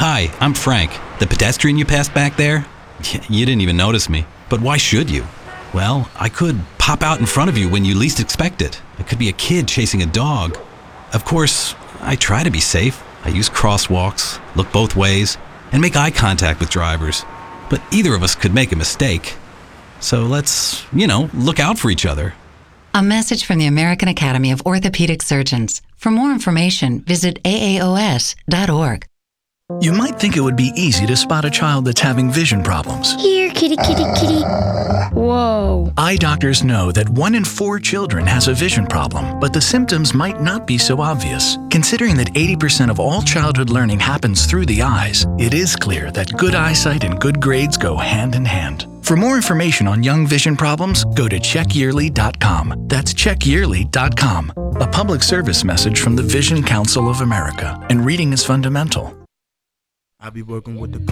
Hi, I'm Frank. The pedestrian you passed back there? You didn't even notice me. But why should you? Well, I could pop out in front of you when you least expect it. It could be a kid chasing a dog. Of course, I try to be safe. I use crosswalks, look both ways, and make eye contact with drivers. But either of us could make a mistake. So let's, look out for each other. A message from the American Academy of Orthopedic Surgeons. For more information, visit AAOS.org. You might think it would be easy to spot a child that's having vision problems. Here, kitty, kitty, kitty. Whoa. Eye doctors know that 1 in 4 children has a vision problem, but the symptoms might not be so obvious. Considering that 80% of all childhood learning happens through the eyes, it is clear that good eyesight and good grades go hand in hand. For more information on young vision problems, go to checkyearly.com. That's checkyearly.com. A public service message from the Vision Council of America. And reading is fundamental. I be working with the